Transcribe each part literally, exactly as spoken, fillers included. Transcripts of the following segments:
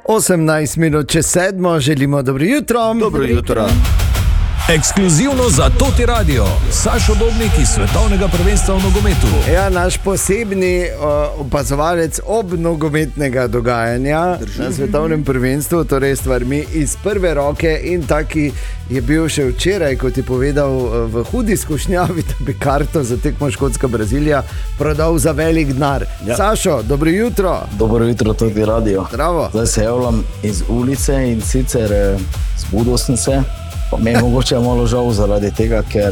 osemnajst minut čez sedmo, želimo dobro jutro. Dobro jutro. Ekskluzivno za Toti Radio, Sašo Dobnik iz svetovnega prvenstva v nogometu. Ja, naš posebni uh, opazovalec ob nogometnega dogajanja Držim. na svetovnem prvenstvu, torej stvarmi iz prve roke, in taki je bil še včeraj, kot je povedal, v hudi skušnjavi, da bi karto za tekmo Škotska-Brazilija prodal za velik denar. Ja. Sašo, dobro jutro. Dobro jutro, Toti Radio. Zdravo. Zdaj se javljam iz ulice in sicer eh, zbudil sem se. Pa me je mogoče malo žal zaradi tega, ker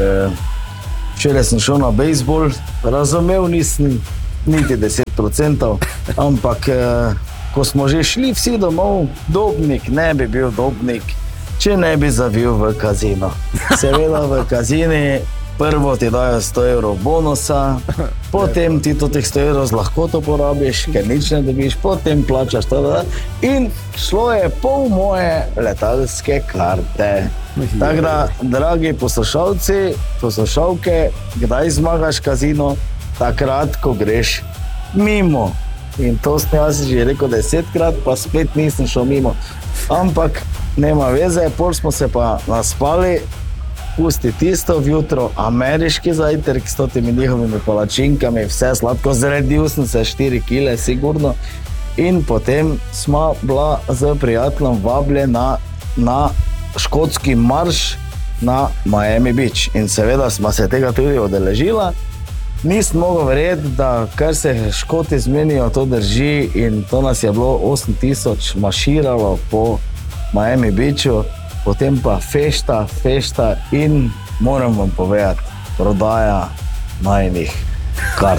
včeraj sem šel na bejzbol, razumel nisem niti deset procentov, ampak ko smo že šli vsi domov, Dobnik ne bi bil Dobnik, če ne bi zavil v kazino. Seveda v kazini prvo ti dajo sto evrov bonusa, potem ti to teh sto evrov lahko to porabiš, ker nič ne dobiš, potem plačaš to, in šlo je pol moje letalske karte. Tako da, dragi poslušalci, poslušalke, kdaj zmagaš kazino? Takrat, ko greš mimo. In to sem jaz že rekel desetkrat, pa spet nisem šel mimo. Ampak nema veze, pol smo se pa naspali, pusti tisto vjutro, ameriški zajtrk s totimi njihovimi palačinkami, vse sladko, zredil sem se štiri kile, sigurno. In potem smo bila z prijateljem vabljena na škotski marš na Miami Beach. In seveda smo se tega tudi odeležila. Nisem mogel verjeti, da kar se Škoti zmenijo, to drži, in to nas je bilo osem tisoč maširalo po Miami Beachu, potem pa fešta, fešta in moram vam povedati, prodaja najnih kart.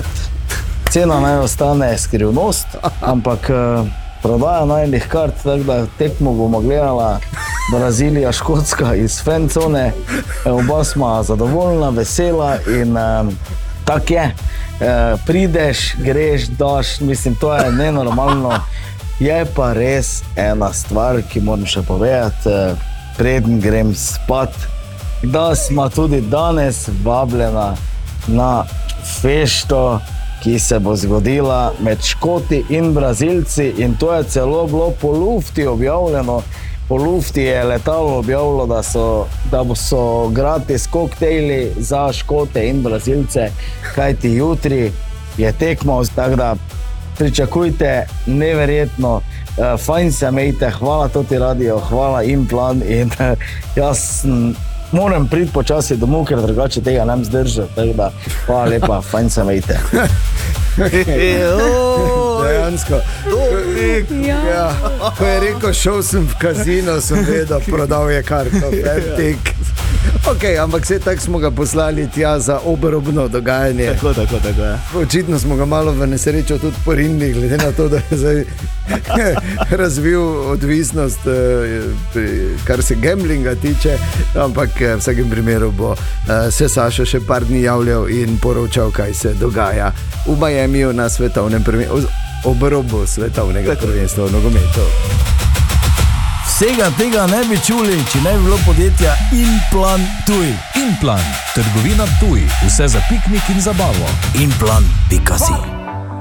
Cena naj ostane skrivnost, ampak prodaja najnih kart, tako da tekmo bomo gledala Brazilija, Škotska iz fancone, oba smo zadovoljna, vesela in um, tak je. E, prideš, greš, daš, mislim, to je nenormalno. Je pa res ena stvar, ki moram še povedati, preden grem spat, da smo tudi danes vabljena na fešto, ki se bo zgodila med Škoti in Brazilci, in to je celo bilo po lufti objavljeno. Po lufti je letalo objavilo, da so, da so gratis koktejli za Škote in Brazilce, kajti jutri je tekmo, tako da pričakujte neverjetno, fajn se imejte, hvala Toti Radio, hvala Implan, in jaz moram priti počasi domov, ker drugače tega ne bom zdržal, tako da hvala lepa, fajn se imejte. Dejansko. Ja. Ja. Ko je rekel, šel sem v kazino, sem vedel, prodal je karto. Ok, ampak vse tako smo ga poslali tja za obrobno dogajanje. Tako, tako, tako je. Očitno smo ga malo v nesrečo tudi porinili, glede na to, da je zdaj razvil odvisnost, kar se gamblinga tiče, ampak v vsakem primeru bo se Sašo še par dni javljal in poročal, kaj se dogaja v Miamiju na svetovnem prvenstvu, obrobu svetovnega prvenstva v nogometu. Vsega tega ne bi čuli, če ne bi bilo podjetja Implan Tuj. Implan, trgovina Tuj, vse za piknik in zabavo. Implan pika si.